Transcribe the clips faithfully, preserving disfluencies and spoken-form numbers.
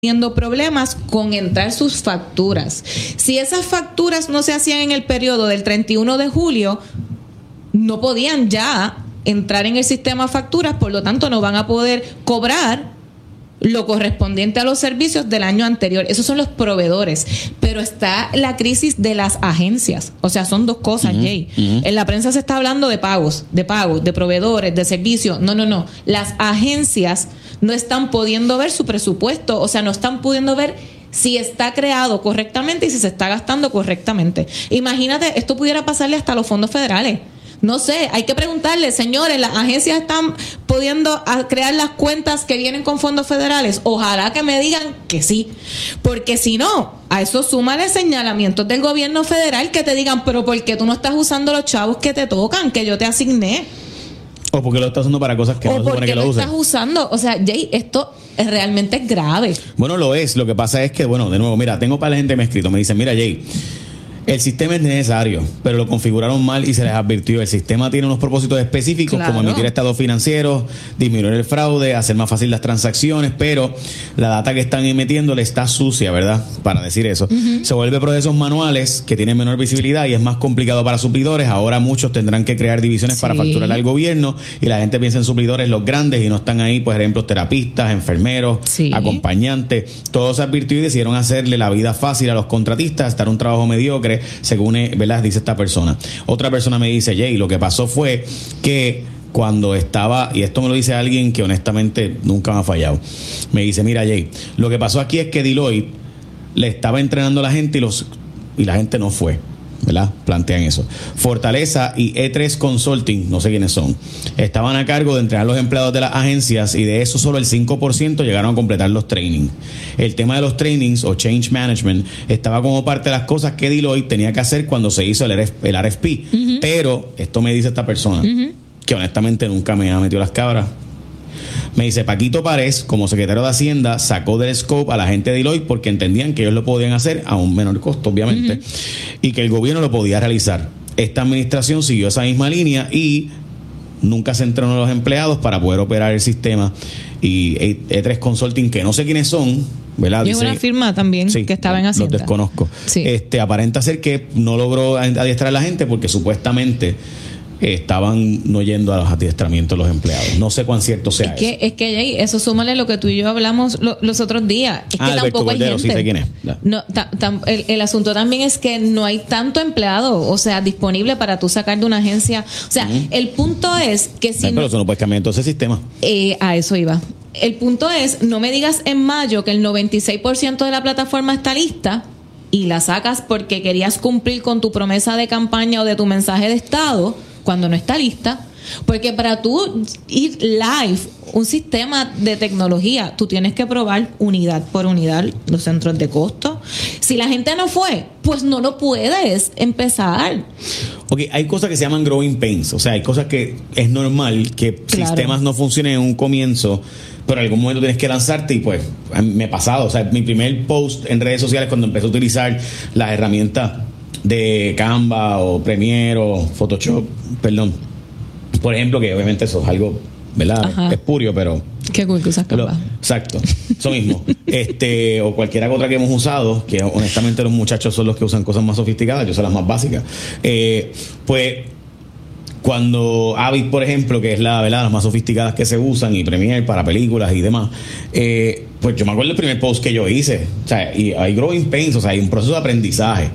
teniendo problemas con entrar sus facturas. Si esas facturas no se hacían en el periodo del treinta y uno de julio, no podían ya entrar en el sistema facturas, por lo tanto no van a poder cobrar lo correspondiente a los servicios del año anterior. Esos son los proveedores. Pero está la crisis de las agencias. O sea, son dos cosas, uh-huh, Jay. Uh-huh. En la prensa se está hablando de pagos, de pagos, de proveedores, de servicios. No, no, no. Las agencias no están pudiendo ver su presupuesto. O sea, no están pudiendo ver si está creado correctamente y si se está gastando correctamente. Imagínate, esto pudiera pasarle hasta a los fondos federales. No sé, hay que preguntarle, señores, ¿las agencias están pudiendo crear las cuentas que vienen con fondos federales? Ojalá que me digan que sí, porque si no, a eso súmale señalamientos del gobierno federal que te digan, pero ¿por qué tú no estás usando los chavos que te tocan, que yo te asigné? O porque lo estás usando para cosas que o no se supone que lo uses. O porque lo estás usando. O sea, Jay, esto es, realmente es grave. Bueno, lo es. Lo que pasa es que, bueno, de nuevo, mira, tengo para la gente que me ha escrito, me dicen, mira, Jay, el sistema es necesario, pero lo configuraron mal y se les advirtió. El sistema tiene unos propósitos específicos, claro, como emitir estados financieros, disminuir el fraude, hacer más fácil las transacciones, pero la data que están emitiendo le está sucia, ¿verdad? Para decir eso. Uh-huh. Se vuelve procesos manuales que tienen menor visibilidad y es más complicado para suplidores. Ahora muchos tendrán que crear divisiones sí. para facturar al gobierno y la gente piensa en suplidores los grandes y no están ahí, por ejemplo, terapistas, enfermeros, sí. acompañantes. Todos se advirtió y decidieron hacerle la vida fácil a los contratistas, estar un trabajo mediocre, según, ¿verdad?, dice esta persona. Otra persona me dice, Jay, lo que pasó fue que cuando estaba, y esto me lo dice alguien que honestamente nunca me ha fallado, me dice, mira, Jay, lo que pasó aquí es que Deloitte le estaba entrenando a la gente y los y la gente no fue, ¿verdad? Plantean eso. Fortaleza y E tres Consulting, no sé quiénes son, estaban a cargo de entrenar a los empleados de las agencias y de eso solo el cinco por ciento llegaron a completar los trainings. El tema de los trainings o change management estaba como parte de las cosas que Deloitte tenía que hacer cuando se hizo el R F, el R F P. Uh-huh. Pero esto me dice esta persona, uh-huh, que honestamente nunca me ha metido las cabras. Me dice, Paquito Párez, como secretario de Hacienda, sacó del scope a la gente de Deloitte porque entendían que ellos lo podían hacer a un menor costo, obviamente, uh-huh, y que el gobierno lo podía realizar. Esta administración siguió esa misma línea y nunca se entrenó a los empleados para poder operar el sistema. Y E tres Consulting, que no sé quiénes son, ¿verdad? Y es una firma también, sí, que estaba en Hacienda. Los desconozco. Sí. Este, aparenta ser que no logró adiestrar a la gente porque supuestamente estaban no yendo a los adiestramientos de los empleados. No sé cuán cierto sea es que, eso. Es que, Jay, eso súmale lo que tú y yo hablamos lo, los otros días. Es que ah, tampoco Cordero, hay gente. Sí sé quién es. No, ta, ta, el, el asunto también es que no hay tanto empleado, o sea, disponible para tú sacar de una agencia. O sea, uh-huh, el punto es que si... Ay, pero eso no puede cambiar entonces el sistema. Eh, a eso iba. El punto es, no me digas en mayo que el noventa y seis por ciento de la plataforma está lista y la sacas porque querías cumplir con tu promesa de campaña o de tu mensaje de Estado cuando no está lista, porque para tú ir live un sistema de tecnología, tú tienes que probar unidad por unidad los centros de costo. Si la gente no fue, pues no lo puedes empezar. Ok, hay cosas que se llaman growing pains, o sea, hay cosas que es normal que claro, sistemas no funcionen en un comienzo, pero en algún momento tienes que lanzarte y pues me ha pasado, o sea, mi primer post en redes sociales cuando empecé a utilizar las herramientas de Canva o Premiere o Photoshop, perdón, por ejemplo, que obviamente eso es algo, ¿verdad? Ajá. Espurio, pero qué cool que usas Canva. Exacto, eso mismo. este o cualquiera otra que hemos usado, que honestamente los muchachos son los que usan cosas más sofisticadas, yo soy las más básicas. Eh, pues cuando Avid, por ejemplo, que es la, ¿verdad?, las más sofisticadas que se usan, y Premiere para películas y demás, eh, pues yo me acuerdo del primer post que yo hice, o sea, y hay growing pains, o sea, hay un proceso de aprendizaje,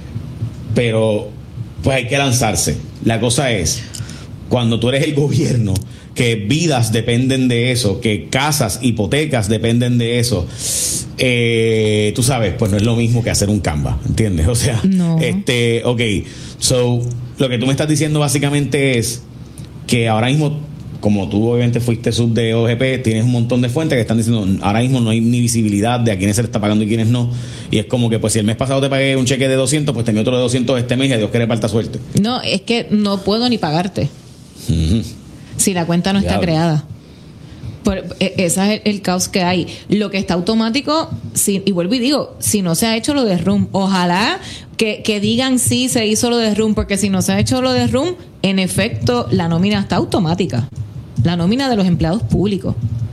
pero pues hay que lanzarse. La cosa es, cuando tú eres el gobierno, que vidas dependen de eso, que casas, hipotecas dependen de eso, eh, tú sabes, pues no es lo mismo que hacer un Canva, ¿entiendes? O sea, no. este, ok, so, lo que tú me estás diciendo básicamente es que ahora mismo, como tú obviamente fuiste sub de O G P, tienes un montón de fuentes que están diciendo ahora mismo no hay ni visibilidad de a quiénes se le está pagando y quiénes no, y es como que pues si el mes pasado te pagué un cheque de doscientos, pues tenía otro de doscientos este mes y a Dios que le falta suerte. No, es que no puedo ni pagarte uh-huh, si la cuenta no está Diablo. creada. Por, ese es el, el caos que hay. Lo que está automático, si, y vuelvo y digo, si no se ha hecho lo de Room, ojalá que, que digan sí se hizo lo de Room, porque si no se ha hecho lo de Room, en efecto la nómina está automática, la nómina de los empleados públicos.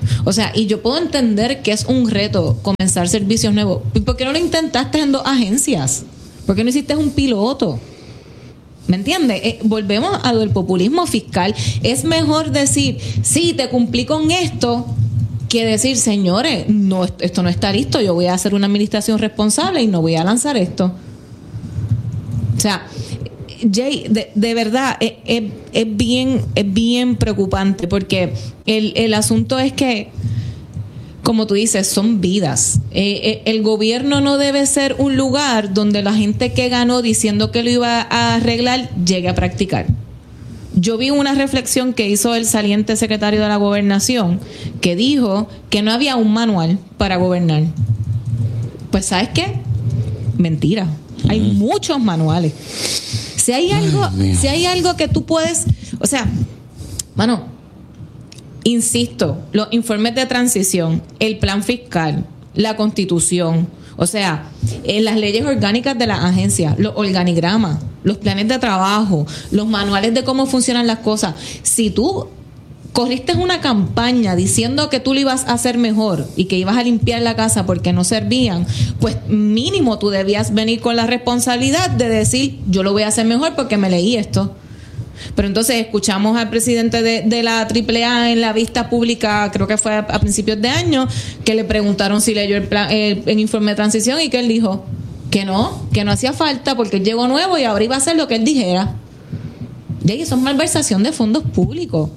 O sea, y yo puedo entender que es un reto comenzar servicios nuevos. ¿Por qué no lo intentaste en dos agencias? ¿Por qué no hiciste un piloto? ¿Me entiendes? Eh, volvemos a lo del populismo fiscal. Es mejor decir, sí, te cumplí con esto, que decir, señores, no, esto no está listo, yo voy a hacer una administración responsable y no voy a lanzar esto. O sea, Jay, de, de verdad, es, es, es bien, es bien preocupante, porque el, el asunto es que, como tú dices, son vidas. Eh, eh, el gobierno no debe ser un lugar donde la gente que ganó diciendo que lo iba a arreglar llegue a practicar. Yo vi una reflexión que hizo el saliente secretario de la Gobernación, que dijo que no había un manual para gobernar. Pues, ¿sabes qué? Mentira. Hay mm. muchos manuales. Si hay algo, Ay, si hay algo que tú puedes, o sea, mano, insisto, los informes de transición, el plan fiscal, la constitución, o sea, en las leyes orgánicas de la agencia, los organigramas, los planes de trabajo, los manuales de cómo funcionan las cosas. Si tú corriste una campaña diciendo que tú lo ibas a hacer mejor y que ibas a limpiar la casa porque no servían, pues mínimo tú debías venir con la responsabilidad de decir, yo lo voy a hacer mejor porque me leí esto. Pero entonces escuchamos al presidente de, de la triple A en la vista pública, creo que fue a, a principios de año, que le preguntaron si leyó el, plan, el, el informe de transición y que él dijo que no, que no hacía falta porque él llegó nuevo y ahora iba a hacer lo que él dijera. Y eso es malversación de fondos públicos.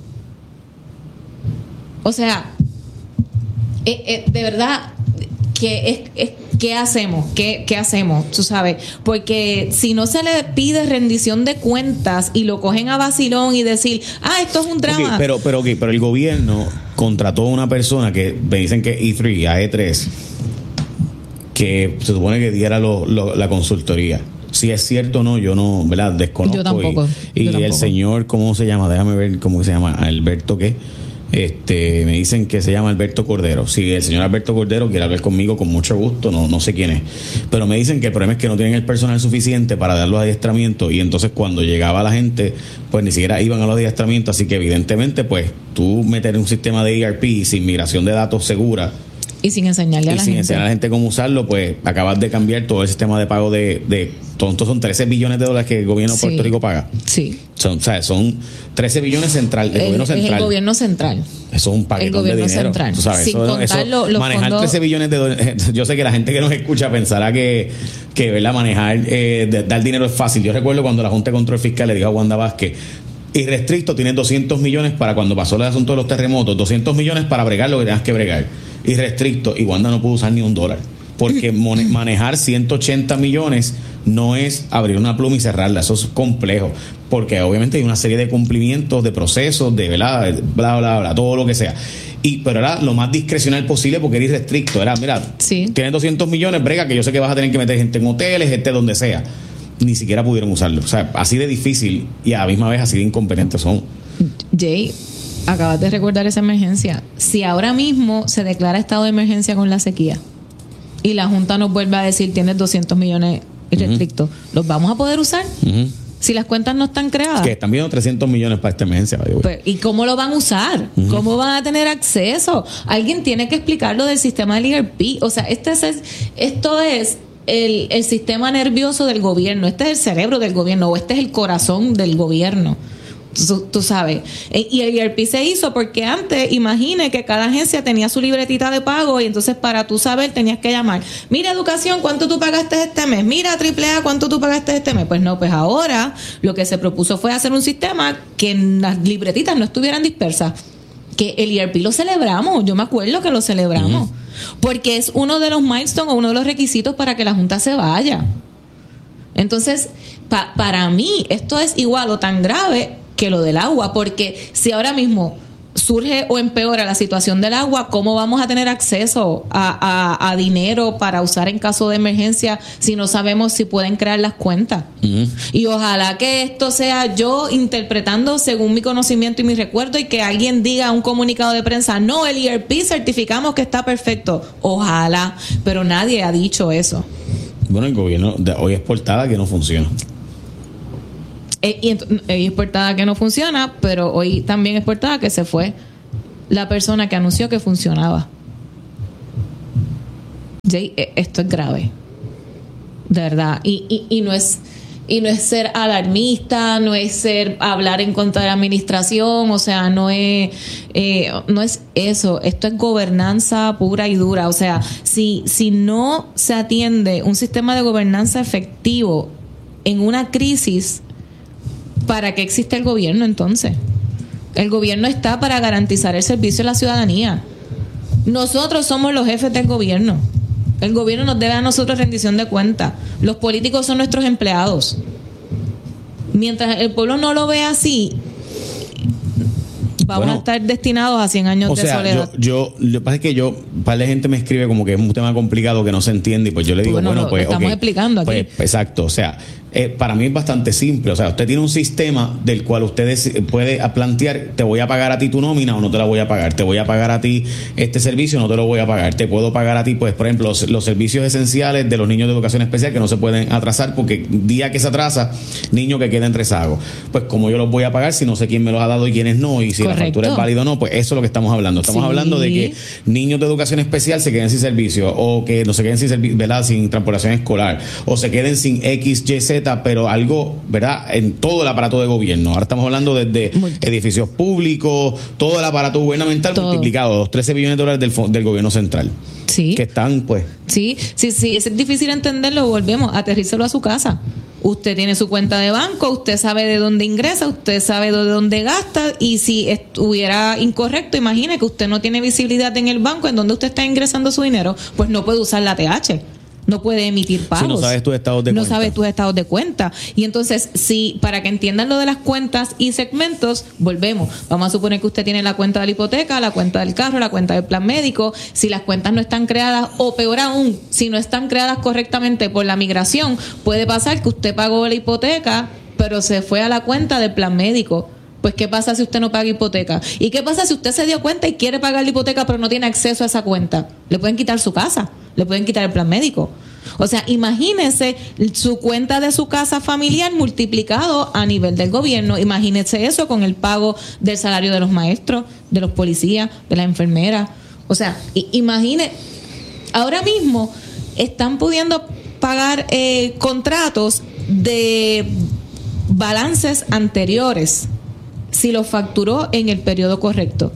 O sea, eh, eh, de verdad, que es, es ¿qué hacemos? ¿Qué, ¿Qué hacemos? Tú sabes, porque si no se le pide rendición de cuentas y lo cogen a vacilón y decir, ah, esto es un drama. Okay, pero, pero, okay, pero el gobierno contrató a una persona que me dicen que E tres, A E tres, que se supone que diera lo, lo, la consultoría. Si es cierto o no, yo no, ¿verdad? Desconozco. Yo tampoco. Y, y yo el tampoco. señor, ¿cómo se llama? Déjame ver cómo se llama. Alberto, ¿qué? Este, me dicen que se llama Alberto Cordero. Si el señor Alberto Cordero quiere hablar conmigo, con mucho gusto, no, no sé quién es. Pero me dicen que el problema es que no tienen el personal suficiente para dar los adiestramientos, y entonces cuando llegaba la gente, pues ni siquiera iban a los adiestramientos. Así que evidentemente, pues tú meter un sistema de E R P sin migración de datos segura y sin enseñarle a y la sin gente. enseñar a la gente cómo usarlo, pues acabas de cambiar todo el sistema de pago de, de tontos. Son trece billones de dólares que el gobierno de Sí. Puerto Rico paga. Sí. Son, o sea, son trece billones central, el, el gobierno central. Es el gobierno central. Eso es un paquetón de dinero. Central. Tú sabes, Sin eso, contar eso, lo, los manejar fondos... trece billones de dólares. Yo sé que la gente que nos escucha pensará que, que ¿verdad? Manejar, eh, de, dar dinero es fácil. Yo recuerdo cuando la Junta de Control Fiscal le dijo a Wanda Vázquez, irrestricto, tienes doscientos millones para cuando pasó el asunto de los terremotos, doscientos millones para bregar lo que tengas que bregar. Irrestricto, y Wanda no pudo usar ni un dólar. Porque manejar ciento ochenta millones no es abrir una pluma y cerrarla, eso es complejo, porque obviamente hay una serie de cumplimientos, de procesos, de bla, bla, bla, bla, todo lo que sea. Y pero era lo más discrecional posible porque era irrestricto. Era, mira, sí. tienes doscientos millones, brega, que yo sé que vas a tener que meter gente en hoteles, gente donde sea. Ni siquiera pudieron usarlo. O sea, así de difícil y a la misma vez así de incompetentes son. Jay, acabas de recordar esa emergencia. Si ahora mismo se declara estado de emergencia con la sequía y la Junta nos vuelve a decir tienes doscientos millones irrestrictos, uh-huh. ¿los vamos a poder usar? Uh-huh. Si las cuentas no están creadas. Que están viendo trescientos millones para esta emergencia. Pues, ¿y cómo lo van a usar? Uh-huh. ¿Cómo van a tener acceso? Alguien tiene que explicar lo del sistema del E R P. O sea, este es, esto es el, el sistema nervioso del gobierno. Este es el cerebro del gobierno, o este es el corazón del gobierno. Tú, tú sabes. Y el E R P se hizo porque antes, imagine que cada agencia tenía su libretita de pago y entonces para tú saber tenías que llamar. Mira, educación, ¿cuánto tú pagaste este mes? Mira, triple A, ¿cuánto tú pagaste este mes? Pues no, pues ahora lo que se propuso fue hacer un sistema que las libretitas no estuvieran dispersas. Que el E R P lo celebramos, yo me acuerdo que lo celebramos. Uh-huh. Porque es uno de los milestones o uno de los requisitos para que la Junta se vaya. Entonces, pa- para mí, esto es igual o tan grave que lo del agua, porque si ahora mismo surge o empeora la situación del agua, ¿cómo vamos a tener acceso a, a, a dinero para usar en caso de emergencia si no sabemos si pueden crear las cuentas? Uh-huh. Y ojalá que esto sea yo interpretando según mi conocimiento y mi recuerdo y que alguien diga un comunicado de prensa, no, el E R P certificamos que está perfecto. Ojalá, pero nadie ha dicho eso. Bueno, el gobierno de hoy es portada que no funciona. Y es portada que no funciona, pero hoy también es portada que se fue la persona que anunció que funcionaba. Jay, esto es grave. De verdad. Y, y, y no es... Y no es ser alarmista, no es ser hablar en contra de la administración, o sea, no es eh, no es eso. Esto es gobernanza pura y dura. O sea, si, si no se atiende un sistema de gobernanza efectivo en una crisis, ¿para qué existe el gobierno entonces? El gobierno está para garantizar el servicio a la ciudadanía. Nosotros somos los jefes del gobierno. El gobierno nos debe a nosotros rendición de cuentas. Los políticos son nuestros empleados. Mientras el pueblo no lo ve así, vamos bueno, a estar destinados a cien años o de sea, soledad. Yo, yo, lo que pasa es que yo, un par de gente me escribe como que es un tema complicado que no se entiende y pues yo le digo, bueno, bueno pues... Lo estamos okay, explicando aquí. Pues, exacto, o sea... Eh, para mí es bastante simple. O sea, usted tiene un sistema del cual usted puede plantear: te voy a pagar a ti tu nómina o no te la voy a pagar, te voy a pagar a ti este servicio o no te lo voy a pagar, te puedo pagar a ti, pues, por ejemplo, los, los servicios esenciales de los niños de educación especial que no se pueden atrasar porque día que se atrasa, niño que queda en rezago. Pues, como yo los voy a pagar si no sé quién me los ha dado y quiénes no, y si Correcto. La factura es válida o no, pues eso es lo que estamos hablando. Estamos sí. hablando de que niños de educación especial se queden sin servicio o que no se queden sin servicio, ¿verdad? Sin transportación escolar o se queden sin X, Y, Z, pero algo, ¿verdad? En todo el aparato de gobierno. Ahora estamos hablando desde Muy... edificios públicos, todo el aparato gubernamental todo. multiplicado, los trece billones de dólares del, del gobierno central. Sí. Que están, pues. Sí, sí, sí. Es difícil entenderlo. Volvemos, aterrícelo a su casa. Usted tiene su cuenta de banco, usted sabe de dónde ingresa, usted sabe de dónde gasta, y si estuviera incorrecto, imagine que usted no tiene visibilidad en el banco en donde usted está ingresando su dinero, pues no puede usar la T H. No puede emitir pagos. Si no sabes tus estados de no cuenta. No sabes tus estados de cuenta. Y entonces, si para que entiendan lo de las cuentas y segmentos, volvemos. Vamos a suponer que usted tiene la cuenta de la hipoteca, la cuenta del carro, la cuenta del plan médico. Si las cuentas no están creadas, o peor aún, si no están creadas correctamente por la migración, puede pasar que usted pagó la hipoteca, pero se fue a la cuenta del plan médico. Pues, ¿qué pasa si usted no paga hipoteca? ¿Y qué pasa si usted se dio cuenta y quiere pagar la hipoteca pero no tiene acceso a esa cuenta? Le pueden quitar su casa, le pueden quitar el plan médico. O sea, imagínese su cuenta de su casa familiar multiplicado a nivel del gobierno. Imagínese eso con el pago del salario de los maestros, de los policías, de las enfermeras. O sea, imagine, ahora mismo están pudiendo pagar eh, contratos de balances anteriores si lo facturó en el periodo correcto.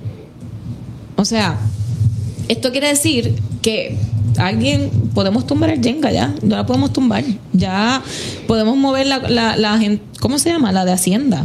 O sea, esto quiere decir que alguien, podemos tumbar el Jenga ya, no la podemos tumbar, ya podemos mover la, la, la ¿cómo se llama? La de Hacienda.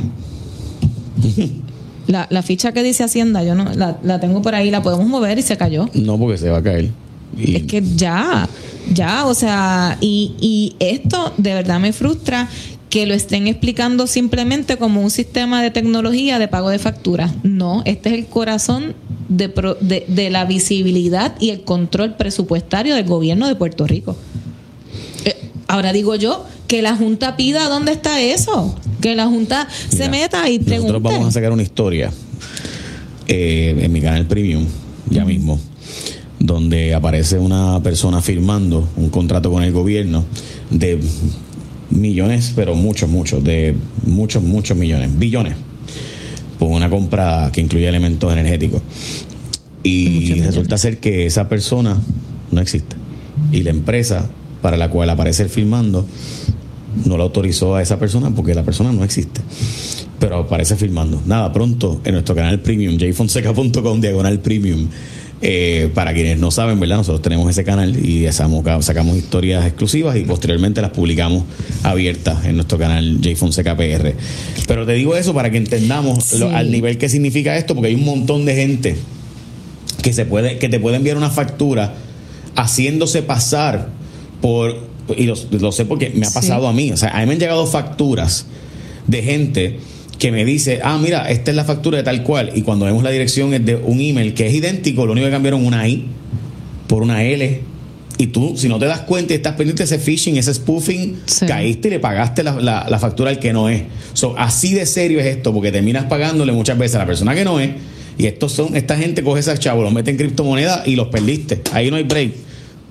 La, la ficha que dice Hacienda, yo no la, la tengo por ahí, la podemos mover y se cayó. No, porque se va a caer. Y... Es que ya, ya, o sea, y, y esto de verdad me frustra que lo estén explicando simplemente como un sistema de tecnología de pago de facturas. No, este es el corazón de, pro, de, de la visibilidad y el control presupuestario del gobierno de Puerto Rico. Eh, ahora digo yo, que la Junta pida dónde está eso, que la Junta Mira, se meta y pregunte. Nosotros vamos a sacar una historia eh, en mi canal Premium, ya uh-huh. mismo, donde aparece una persona firmando un contrato con el gobierno de millones, pero muchos, muchos, de muchos, muchos millones, billones, por una compra que incluye elementos energéticos. Y resulta ser que esa persona no existe. Y la empresa para la cual aparece firmando no la autorizó a esa persona porque la persona no existe. Pero aparece firmando. Nada, pronto en nuestro canal Premium, jay fonseca punto com diagonal Premium. Eh, para quienes no saben, ¿verdad? Nosotros tenemos ese canal y sacamos, sacamos historias exclusivas y posteriormente las publicamos abiertas en nuestro canal Jay Fonseca P R. Pero te digo eso para que entendamos sí. lo, al nivel que significa esto, porque hay un montón de gente que se puede, que te puede enviar una factura haciéndose pasar por, y lo, lo sé porque me ha pasado sí. a mí, o sea, a mí me han llegado facturas de gente que me dice, ah, mira, esta es la factura de tal cual, y cuando vemos la dirección es de un email que es idéntico, lo único que cambiaron una I por una L, y tú, si no te das cuenta y estás pendiente de ese phishing, ese spoofing, sí. caíste y le pagaste la, la, la factura al que no es. So, así de serio es esto, porque terminas pagándole muchas veces a la persona que no es, y estos son, esta gente coge esos chavos, los mete en criptomonedas y los perdiste. Ahí no hay break.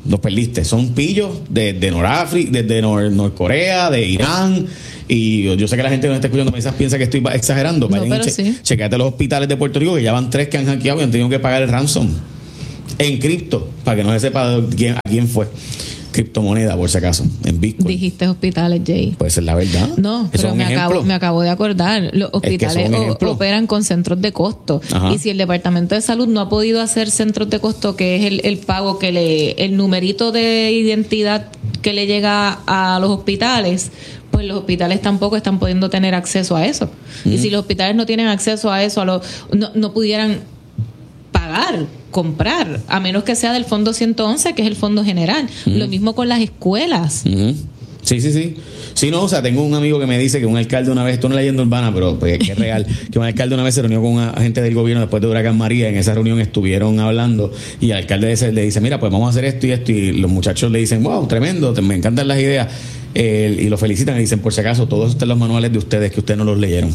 los perdiste. Son pillos de, de Norafrica, de, de Nor, Norcorea, de Irán. Y yo, yo sé que la gente que nos está escuchando quizás piensa que estoy exagerando. No, pero che, sí. Checate los hospitales de Puerto Rico, que ya van tres que han hackeado y han tenido que pagar el ransom en cripto, para que no se sepa quién, a quién fue. Criptomoneda, por si acaso, en Bitcoin. Dijiste hospitales, Jay. Pues es la verdad. No, eso pero me acabo, me acabo de acordar. Los hospitales es o, operan con centros de costo. Ajá. Y si el Departamento de Salud no ha podido hacer centros de costo, que es el, el pago que le, el numerito de identidad que le llega a los hospitales, pues los hospitales tampoco están pudiendo tener acceso a eso. Mm. Y si los hospitales no tienen acceso a eso, a lo, no, no pudieran pagar, comprar, a menos que sea del Fondo ciento once, que es el Fondo General. Uh-huh. Lo mismo con las escuelas. Uh-huh. Sí, sí, sí. Sí, no, o sea, tengo un amigo que me dice que un alcalde una vez, esto no es leyenda urbana, pero pues, que es real, que un alcalde una vez se reunió con un agente del gobierno después de Huracán María. En esa reunión estuvieron hablando y el alcalde ese le dice, mira, pues vamos a hacer esto y esto, y los muchachos le dicen, wow, tremendo, me encantan las ideas, eh, y lo felicitan y dicen, por si acaso, todos están los manuales de ustedes que ustedes no los leyeron.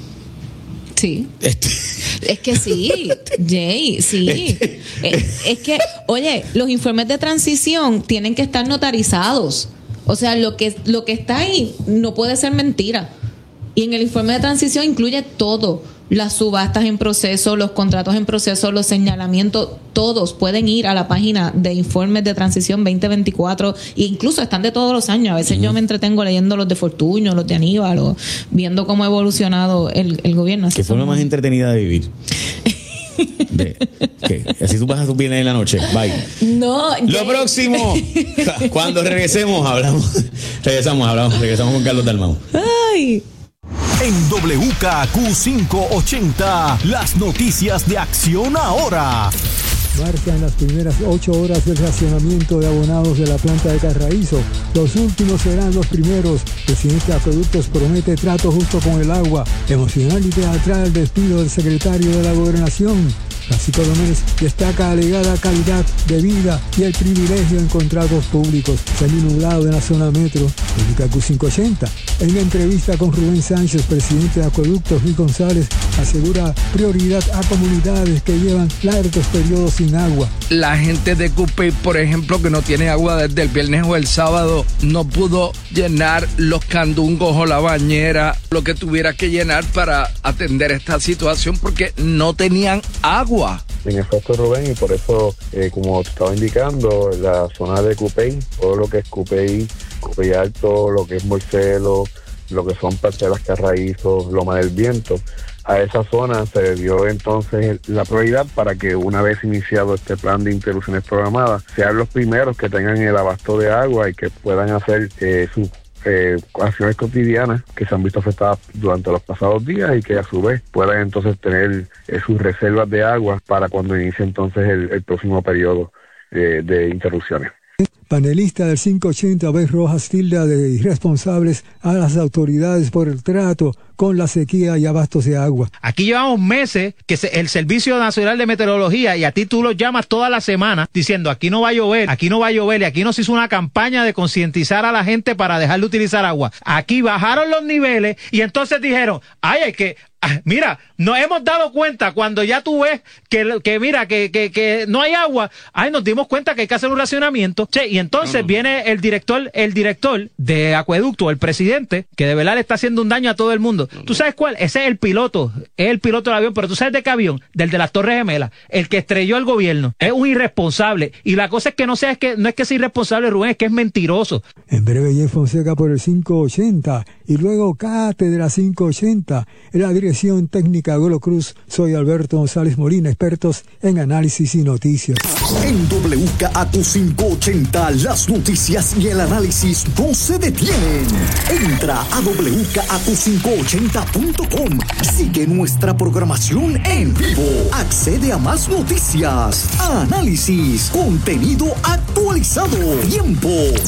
Sí. Este. Es que sí, Jay, sí. Este. Es, es que, oye, los informes de transición tienen que estar notarizados. O sea, lo que, lo que está ahí no puede ser mentira. Y en el informe de transición incluye todo. Las subastas en proceso, los contratos en proceso, los señalamientos, todos pueden ir a la página de informes de transición veinte veinticuatro e incluso están de todos los años. A veces uh-huh. yo me entretengo leyendo los de Fortuño, los de Aníbal, o viendo cómo ha evolucionado el, el gobierno. Así que fue la más entretenida de vivir. De, ¿qué? Así tú pasas tu viernes en la noche. Bye. No. Lo ya... próximo, cuando regresemos, hablamos. Regresamos, hablamos. Regresamos con Carlos Dalmau. Ay. En W K Q quinientos ochenta, las noticias de Acción Ahora. Marcan las primeras ocho horas del racionamiento de abonados de la planta de Carraízo. Los últimos serán los primeros. Presidente de Acueductos promete trato justo con el agua. Emocional y teatral despido del secretario de la Gobernación. Francisco Domínguez destaca alegada calidad de vida y el privilegio en contratos públicos. Seminublado en la zona metro. W K Q quinientos ochenta. En entrevista con Rubén Sánchez, presidente de Acueductos, Luis González asegura prioridad a comunidades que llevan largos periodos sin agua. La gente de Cupey, por ejemplo, que no tiene agua desde el viernes o el sábado, no pudo llenar los candungos o la bañera, lo que tuviera que llenar para atender esta situación porque no tenían agua. En efecto, Rubén, y por eso, eh, como te estaba indicando, la zona de Cupey, todo lo que es Cupey, Cupey Alto, lo que es Morcelo, lo que son parcelas Carraízo, Loma del Viento, a esa zona se le dio entonces la prioridad para que una vez iniciado este plan de interrupciones programadas, sean los primeros que tengan el abasto de agua y que puedan hacer eh, sus eh, acciones cotidianas que se han visto afectadas durante los pasados días y que a su vez puedan entonces tener eh, sus reservas de agua para cuando inicie entonces el, el próximo periodo eh, de interrupciones. Panelista del quinientos ochenta, Abel Rojas tilda de irresponsables a las autoridades por el trato con la sequía y abastos de agua. Aquí llevamos meses que se, el Servicio Nacional de Meteorología, y a ti tú lo llamas toda la semana diciendo aquí no va a llover, aquí no va a llover, y aquí no se hizo una campaña de concientizar a la gente para dejar de utilizar agua. Aquí bajaron los niveles y entonces dijeron, ay, hay que... Mira, nos hemos dado cuenta cuando ya tú ves que, que mira, que, que, que no hay agua, ay, nos dimos cuenta que hay que hacer un racionamiento, che, y entonces no, no. viene el director, el director de Acueducto, el presidente, que de verdad le está haciendo un daño a todo el mundo. No, no. ¿Tú sabes cuál? Ese es el piloto, es el piloto del avión, pero ¿tú sabes de qué avión? Del de las Torres Gemelas, el que estrelló el gobierno. Es un irresponsable, y la cosa es que no sea, es que no es que sea irresponsable, Rubén, es que es mentiroso. En breve, Jeff Fonseca por el quinientos ochenta, y luego Cátedra quinientos ochenta, en la dirección técnica Golo Cruz. Soy Alberto González Molina, expertos en análisis y noticias. En W K Q quinientos ochenta, las noticias y el análisis no se detienen. Entra a W K Q quinientos ochenta punto com. Sigue nuestra programación en vivo. Accede a más noticias, análisis, contenido actualizado, tiempo,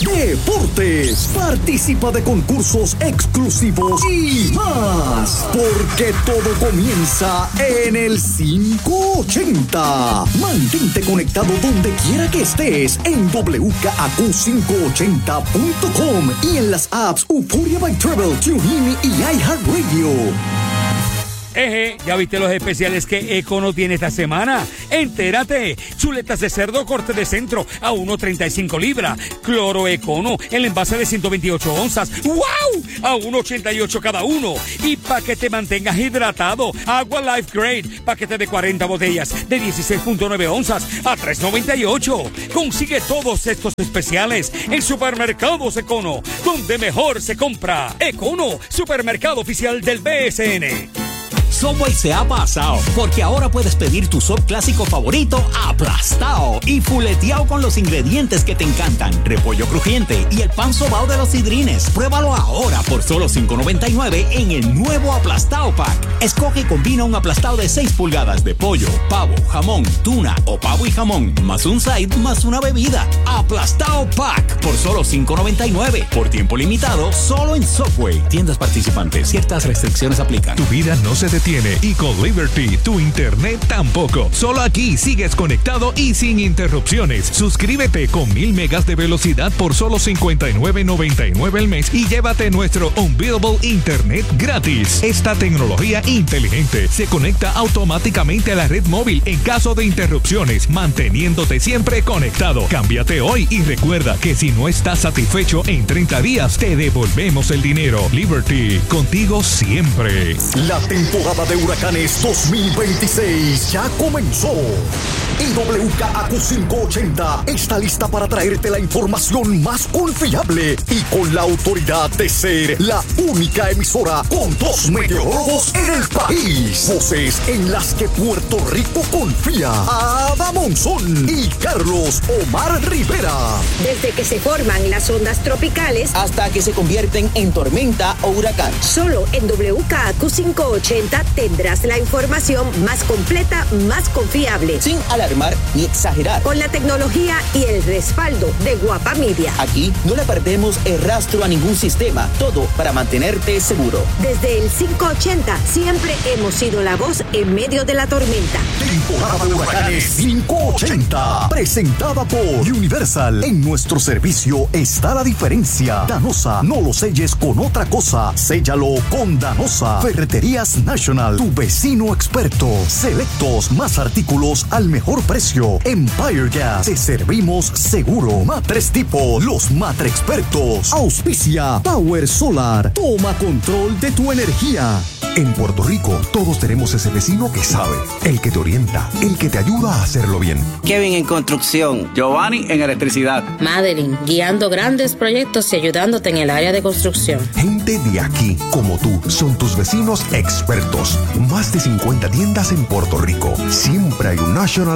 deportes. Participa de concursos exclusivos y más. Porque todo comienza en el quinientos ochenta. Mantente conectado donde quiera que estés en W K Q quinientos ochenta punto com y en las apps Euphoria by Travel, TuneIn y iHeartRadio. Eje, ¿ya viste los especiales que Econo tiene esta semana? Entérate. Chuletas de cerdo corte de centro a uno treinta y cinco libras. Cloro Econo, el envase de ciento veintiocho onzas. ¡Wow! A uno ochenta y ocho cada uno. Y para que te mantengas hidratado, Agua Life Grade, paquete de cuarenta botellas de dieciséis punto nueve onzas a tres noventa y ocho. Consigue todos estos especiales en Supermercados Econo, donde mejor se compra. Econo, supermercado oficial del B S N. Subway se ha pasado, porque ahora puedes pedir tu sub clásico favorito aplastado y fuleteado con los ingredientes que te encantan, repollo crujiente y el pan sobao de los Sidrines. Pruébalo ahora por solo cinco noventa y nueve en el nuevo Aplastado Pack. Escoge y combina un aplastado de seis pulgadas de pollo, pavo, jamón, tuna o pavo y jamón, más un side, más una bebida. Aplastado Pack por solo cinco noventa y nueve, por tiempo limitado, solo en Subway. Tiendas participantes, ciertas restricciones aplican. Tu vida no se detiene y con Liberty tu internet tampoco. Solo aquí sigues conectado y sin interrupciones. Suscríbete con mil megas de velocidad por solo cincuenta y nueve noventa y nueve al mes y llévate nuestro Unbeatable Internet gratis. Esta tecnología inteligente se conecta automáticamente a la red móvil en caso de interrupciones, manteniéndote siempre conectado. Cámbiate hoy y recuerda que si no estás satisfecho en treinta días, te devolvemos el dinero. Liberty, contigo siempre. La temporada de huracanes dos mil veintiséis ya comenzó. Y W K A Q quinientos ochenta está lista para traerte la información más confiable y con la autoridad de ser la única emisora con dos meteorólogos en el país. Voces en las que Puerto Rico confía. Ada Monzón y Carlos Omar Rivera. Desde que se forman las ondas tropicales hasta que se convierten en tormenta o huracán. Solo en W K A Q quinientos ochenta tendrás la información más completa, más confiable. Sin alarmar ni exagerar. Con la tecnología y el respaldo de Guapa Media. Aquí no le perdemos el rastro a ningún sistema. Todo para mantenerte seguro. Desde el quinientos ochenta siempre hemos sido la voz en medio de la tormenta. Temporada de huracanes quinientos ochenta. Presentada por Universal. En nuestro servicio está la diferencia. Danosa, no lo selles con otra cosa. Séllalo con Danosa. Ferreterías National, tu vecino experto. Selectos, más artículos al mejor precio. Empire Gas, te servimos seguro. Matres Tipo, los matre expertos. Auspicia Power Solar. Toma control de tu energía. En Puerto Rico, todos tenemos ese vecino que sabe, el que te orienta, el que te ayuda a hacerlo bien. Kevin en construcción, Giovanni en electricidad, Madeline guiando grandes proyectos y ayudándote en el área de construcción. Gente de aquí, como tú, son tus vecinos expertos. Más de cincuenta tiendas en Puerto Rico. Siempre hay un National